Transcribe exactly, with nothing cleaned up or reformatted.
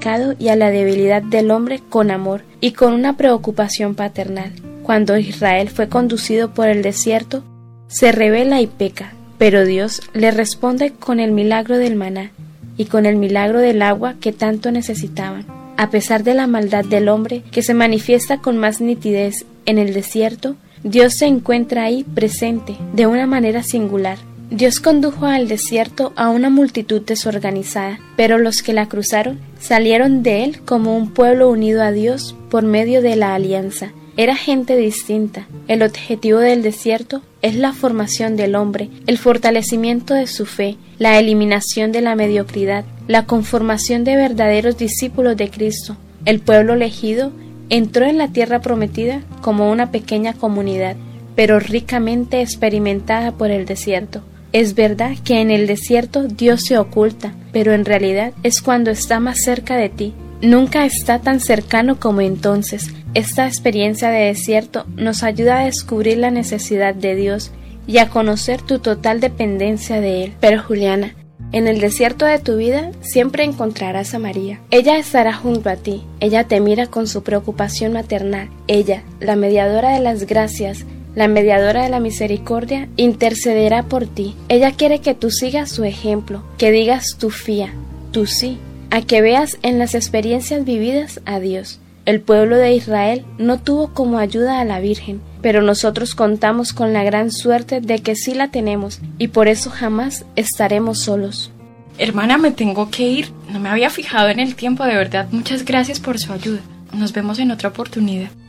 pecado y a la debilidad del hombre con amor y con una preocupación paternal. Cuando Israel fue conducido por el desierto, se rebela y peca, pero Dios le responde con el milagro del maná y con el milagro del agua que tanto necesitaban. A pesar de la maldad del hombre, que se manifiesta con más nitidez en el desierto, Dios se encuentra ahí presente de una manera singular. Dios condujo al desierto a una multitud desorganizada, pero los que la cruzaron salieron de él como un pueblo unido a Dios por medio de la alianza. Era gente distinta. El objetivo del desierto es la formación del hombre, el fortalecimiento de su fe, la eliminación de la mediocridad, la conformación de verdaderos discípulos de Cristo. El pueblo elegido entró en la tierra prometida como una pequeña comunidad, pero ricamente experimentada por el desierto. Es verdad que en el desierto Dios se oculta, pero en realidad es cuando está más cerca de ti. Nunca está tan cercano como entonces. Esta experiencia de desierto nos ayuda a descubrir la necesidad de Dios y a conocer tu total dependencia de Él. Pero Juliana, en el desierto de tu vida siempre encontrarás a María. Ella estará junto a ti. Ella te mira con su preocupación maternal. Ella, la mediadora de las gracias, la mediadora de la misericordia, intercederá por ti. Ella quiere que tú sigas su ejemplo, que digas tu fía, tu sí, a que veas en las experiencias vividas a Dios. El pueblo de Israel no tuvo como ayuda a la Virgen, pero nosotros contamos con la gran suerte de que sí la tenemos y por eso jamás estaremos solos. Hermana, me tengo que ir. No me había fijado en el tiempo, de verdad. Muchas gracias por su ayuda. Nos vemos en otra oportunidad.